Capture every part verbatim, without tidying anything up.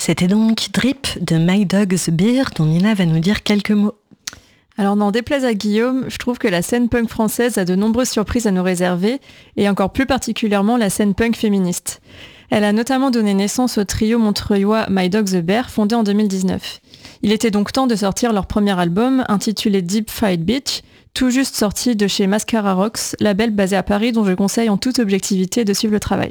C'était donc Drip de My Dog The Beer dont Nina va nous dire quelques mots. Alors n'en déplaise à Guillaume, je trouve que la scène punk française a de nombreuses surprises à nous réserver, et encore plus particulièrement la scène punk féministe. Elle a notamment donné naissance au trio montreuillois My Dog The Bear, fondé en deux mille dix-neuf. Il était donc temps de sortir leur premier album, intitulé Deep Fried Bitch, tout juste sorti de chez Mascara Rocks, label basé à Paris dont je conseille en toute objectivité de suivre le travail.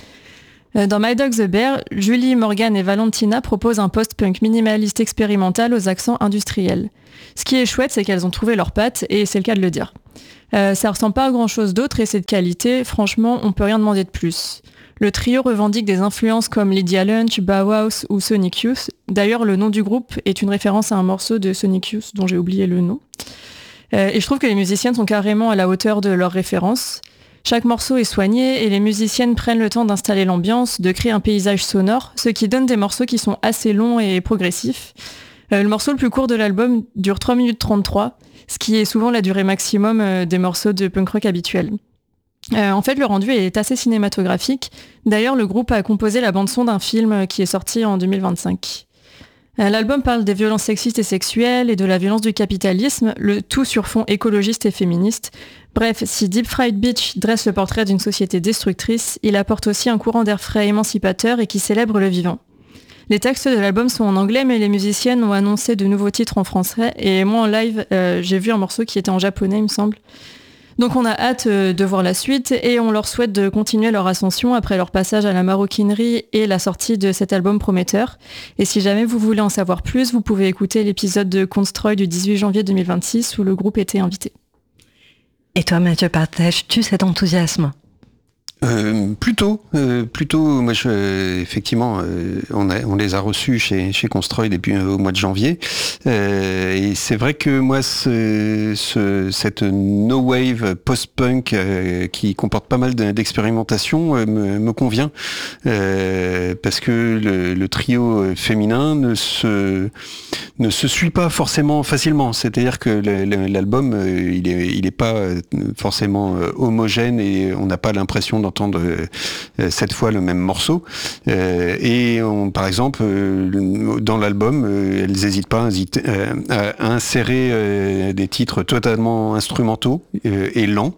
Dans My Dog The Bear, Julie, Morgane et Valentina proposent un post-punk minimaliste expérimental aux accents industriels. Ce qui est chouette, c'est qu'elles ont trouvé leur patte, et c'est le cas de le dire. Euh, ça ressemble pas à grand chose d'autre et c'est de qualité, franchement, on peut rien demander de plus. Le trio revendique des influences comme Lydia Lunch, Bauhaus ou Sonic Youth. D'ailleurs, le nom du groupe est une référence à un morceau de Sonic Youth dont j'ai oublié le nom. Euh, et je trouve que les musiciennes sont carrément à la hauteur de leurs références. Chaque morceau est soigné et les musiciennes prennent le temps d'installer l'ambiance, de créer un paysage sonore, ce qui donne des morceaux qui sont assez longs et progressifs. Euh, le morceau le plus court de l'album dure trois minutes trente-trois, ce qui est souvent la durée maximum euh, des morceaux de punk rock habituels. Euh, en fait, le rendu est assez cinématographique. D'ailleurs, le groupe a composé la bande-son d'un film qui est sorti en deux mille vingt-cinq. Euh, l'album parle des violences sexistes et sexuelles et de la violence du capitalisme, le tout sur fond écologiste et féministe. Bref, si Deep Fried Bitch dresse le portrait d'une société destructrice, il apporte aussi un courant d'air frais émancipateur et qui célèbre le vivant. Les textes de l'album sont en anglais, mais les musiciennes ont annoncé de nouveaux titres en français, et moi en live, euh, j'ai vu un morceau qui était en japonais, il me semble. Donc on a hâte euh, de voir la suite, et on leur souhaite de continuer leur ascension après leur passage à la maroquinerie et la sortie de cet album prometteur. Et si jamais vous voulez en savoir plus, vous pouvez écouter l'épisode de Constroy du dix-huit janvier deux mille vingt-six où le groupe était invité. Et toi, Mathieu, partages-tu cet enthousiasme ? Euh, plutôt, euh, plutôt. Moi, je, effectivement, euh, on, a, on les a reçus chez chez Constroy depuis euh, au mois de janvier, euh, et c'est vrai que moi, ce, ce, cette no wave post-punk euh, qui comporte pas mal d'expérimentation euh, me, me convient, euh, parce que le, le trio féminin ne se ne se suit pas forcément facilement. C'est-à-dire que le, le, l'album, euh, il est il est pas forcément homogène et on n'a pas l'impression d'en entendre euh, cette fois le même morceau, euh, et on, par exemple euh, dans l'album euh, elles n'hésitent pas à, euh, à insérer euh, des titres totalement instrumentaux euh, et lents,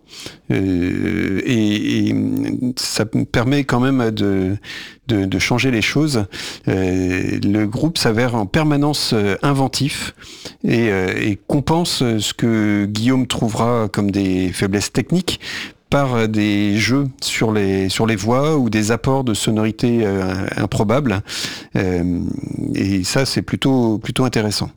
euh, et, et ça permet quand même de De, de changer les choses. Euh, le groupe s'avère en permanence euh, inventif et, euh, et compense ce que Guillaume trouvera comme des faiblesses techniques par des jeux sur les sur les voix ou des apports de sonorités euh, improbables. Euh, et ça, c'est plutôt plutôt intéressant.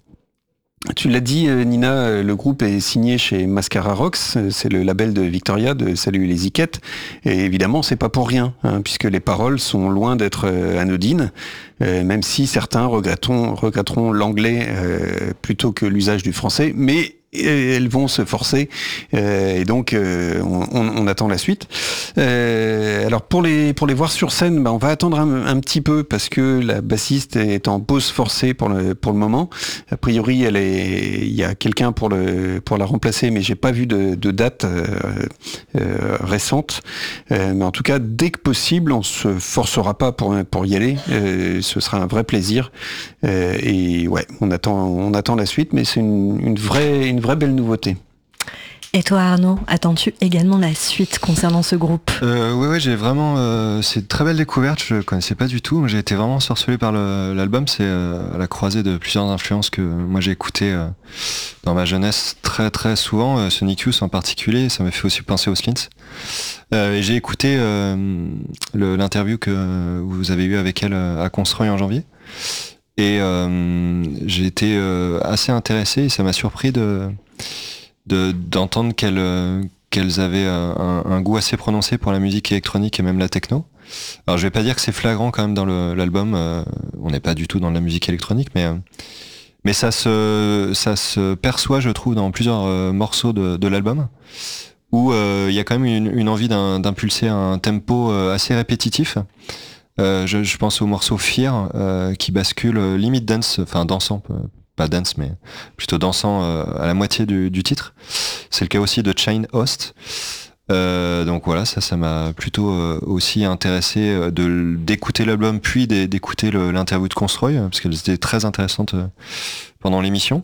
Tu l'as dit, Nina, le groupe est signé chez Mascara Rocks, c'est le label de Victoria de Salut les Iquettes, et évidemment c'est pas pour rien, hein, puisque les paroles sont loin d'être anodines, euh, même si certains regretteront, regretteront l'anglais euh, plutôt que l'usage du français, mais elles vont se forcer, euh, et donc euh, on, on, on attend la suite. Euh, alors pour les pour les voir sur scène, bah, on va attendre un, un petit peu parce que la bassiste est en pause forcée pour le pour le moment. A priori, elle est il y a quelqu'un pour le pour la remplacer, mais j'ai pas vu de, de date euh, euh, récente. Euh, mais en tout cas, dès que possible, on se forcera pas pour pour y aller. Euh, ce sera un vrai plaisir. Euh, et ouais, on attend on attend la suite, mais c'est une une vraie une Une vraie belle nouveauté. Et toi, Arnaud, attends-tu également la suite concernant ce groupe ? euh, Oui, ouais, j'ai vraiment. Euh, c'est une très belle découverte. Je connaissais pas du tout. J'ai été vraiment sorcelé par le, l'album. C'est euh, à la croisée de plusieurs influences que moi j'ai écouté euh, dans ma jeunesse très très souvent. Euh, Sonic Youth en particulier. Ça m'a fait aussi penser aux Slins. Euh, et j'ai écouté euh, le, l'interview que vous avez eue avec elle à Construy en janvier. Et euh, j'ai été euh, assez intéressé et ça m'a surpris de, de d'entendre qu'elles, euh, qu'elles avaient un, un goût assez prononcé pour la musique électronique et même la techno. Alors je vais pas dire que c'est flagrant quand même dans le, l'album, euh, on n'est pas du tout dans la musique électronique, mais euh, mais ça se ça se perçoit, je trouve, dans plusieurs euh, morceaux de, de l'album, où il euh, y a quand même une, une envie d'un, d'impulser un tempo euh, assez répétitif. Euh, je, je pense au morceau Fear euh, qui bascule euh, limite dance, enfin dansant, pas dance mais plutôt dansant euh, à la moitié du, du titre. C'est le cas aussi de Chain Host. Euh, donc voilà, ça, ça m'a plutôt euh, aussi intéressé euh, de, d'écouter l'album, puis d'écouter le, l'interview de Constroy, parce qu'elle était très intéressante euh, pendant l'émission.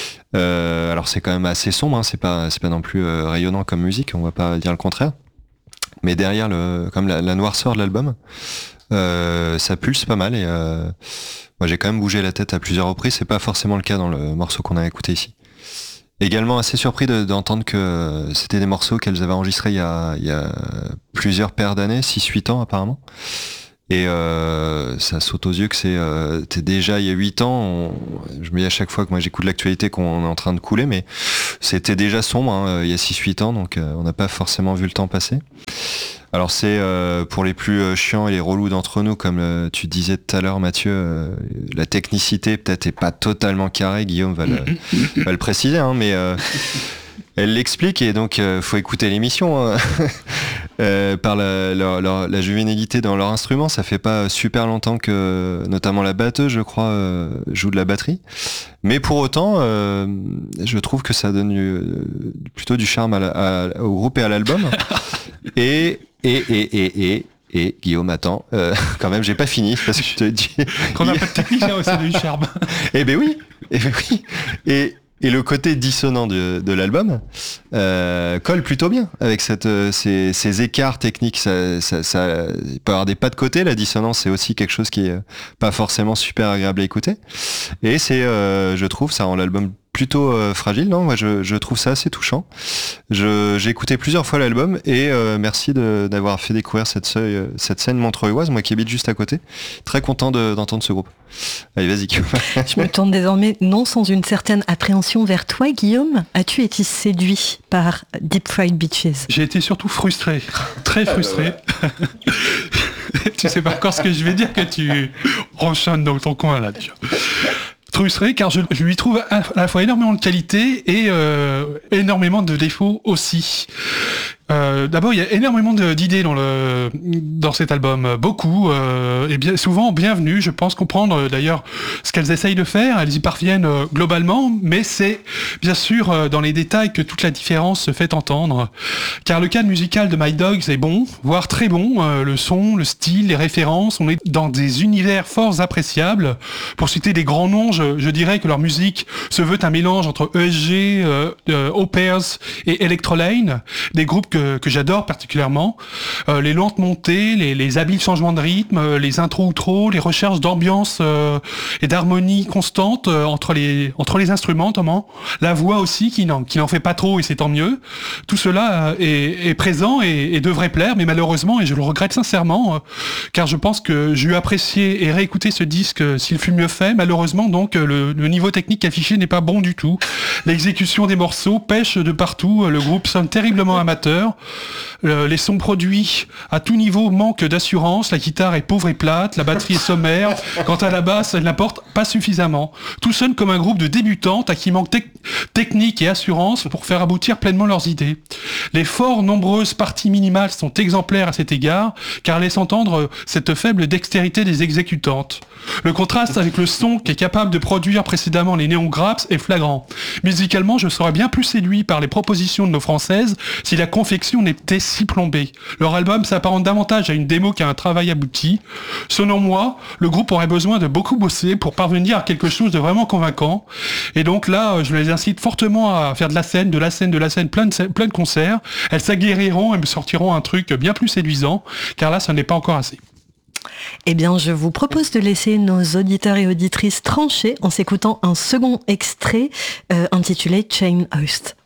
Euh, alors c'est quand même assez sombre, hein, c'est pas, c'est pas non plus euh, rayonnant comme musique, on va pas dire le contraire. Mais derrière le, comme la, la noirceur de l'album, euh, ça pulse pas mal et euh, moi j'ai quand même bougé la tête à plusieurs reprises. C'est pas forcément le cas dans le morceau qu'on a écouté ici. Également assez surpris de, d'entendre que c'était des morceaux qu'elles avaient enregistrés il y a, il y a plusieurs paires d'années, six huit ans apparemment. Et euh, ça saute aux yeux que c'est euh, déjà il y a huit ans, on, je me dis à chaque fois que moi j'écoute l'actualité qu'on est en train de couler, mais c'était déjà sombre hein, il y a six huit ans, donc euh, on n'a pas forcément vu le temps passer. Alors c'est euh, pour les plus euh, chiants et les relous d'entre nous, comme euh, tu disais tout à l'heure Mathieu, euh, la technicité peut-être est pas totalement carrée, Guillaume va le, va le préciser, hein, mais euh, elle l'explique et donc euh, faut écouter l'émission hein. euh, par la, leur, leur, la juvénilité dans leur instrument. Ça fait pas super longtemps que notamment la batteuse je crois euh, joue de la batterie, mais pour autant euh, je trouve que ça donne euh, plutôt du charme à la, à, au groupe et à l'album. et et et et et Et Guillaume, attends, euh, quand même, j'ai pas fini parce que je te dis. Qu'on n'a pas de technicien aussi, du charme. Eh ben oui, eh ben oui. Et, et le côté dissonant de, de l'album euh, colle plutôt bien avec cette, euh, ces, ces écarts techniques. Ça, ça, ça, il peut y avoir des pas de côté. La dissonance, c'est aussi quelque chose qui est pas forcément super agréable à écouter. Et c'est, euh, je trouve, ça rend l'album plutôt euh, fragile, non? Moi, je, je trouve ça assez touchant. Je, j'ai écouté plusieurs fois l'album et euh, merci de, d'avoir fait découvrir cette, seuil, cette scène montreuilloise, moi qui habite juste à côté. Très content de, d'entendre ce groupe. Allez, vas-y. Je me tourne désormais non sans une certaine appréhension vers toi, Guillaume. As-tu été séduit par Deep Fried Bitches? J'ai été surtout frustré, très frustré. Tu sais pas encore ce que je vais dire que tu ronchonnes dans ton coin là déjà. Frustré car je, je lui trouve à la fois énormément de qualité et euh, énormément de défauts aussi. Euh, d'abord, il y a énormément de, d'idées dans le dans cet album, beaucoup euh, et bien souvent bienvenues. Je pense comprendre euh, d'ailleurs ce qu'elles essayent de faire. Elles y parviennent euh, globalement, mais c'est bien sûr euh, dans les détails que toute la différence se fait entendre. Car le cadre musical de My Dogs est bon, voire très bon. Euh, le son, le style, les références, on est dans des univers forts appréciables. Pour citer des grands noms, je, je dirais que leur musique se veut un mélange entre E S G, euh, euh, Au Pairs et Electrolane, des groupes que que j'adore particulièrement, euh, les lentes montées, les, les habiles changements de rythme, euh, les intros outros, les recherches d'ambiance euh, et d'harmonie constante euh, entre les entre les instruments, notamment la voix aussi qui n'en qui n'en fait pas trop et c'est tant mieux. Tout cela euh, est, est présent et, et devrait plaire, mais malheureusement et je le regrette sincèrement, euh, car je pense que j'ai eu apprécié et réécouté ce disque euh, s'il fut mieux fait. Malheureusement donc euh, le, le niveau technique affiché n'est pas bon du tout. L'exécution des morceaux pêche de partout. Le groupe sonne terriblement amateur. Euh, les sons produits à tout niveau manquent d'assurance, la guitare est pauvre et plate, la batterie est sommaire, quant à la basse, elle n'apporte pas suffisamment. Tout sonne comme un groupe de débutantes à qui manque te- technique et assurance pour faire aboutir pleinement leurs idées. Les fort nombreuses parties minimales sont exemplaires à cet égard, car elles laissent entendre cette faible dextérité des exécutantes. Le contraste avec le son qu'est capable de produire précédemment les Neon Graps est flagrant. Musicalement, je serais bien plus séduit par les propositions de nos françaises si la confection n'était si plombée. Leur album s'apparente davantage à une démo qu'à un travail abouti. Selon moi, le groupe aurait besoin de beaucoup bosser pour parvenir à quelque chose de vraiment convaincant. Et donc là, je les incite fortement à faire de la scène, de la scène, de la scène, plein de, plein de concerts. Elles s'aguerriront et me sortiront un truc bien plus séduisant, car là, ça n'est pas encore assez. Eh bien, je vous propose de laisser nos auditeurs et auditrices trancher en s'écoutant un second extrait euh, intitulé Chain Host.